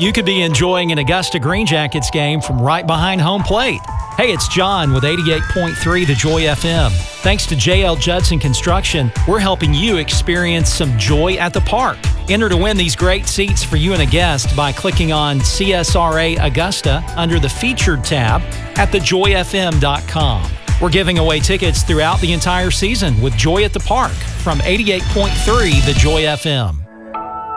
You could be enjoying an Augusta Green Jackets game from right behind home plate. Hey, it's John with 88.3 The Joy FM. Thanks to JL Judson Construction, we're helping you experience some joy at the park. Enter to win these great seats for you and a guest by clicking on CSRA Augusta under the Featured tab at thejoyfm.com. We're giving away tickets throughout the entire season with Joy at the Park from 88.3 The Joy FM.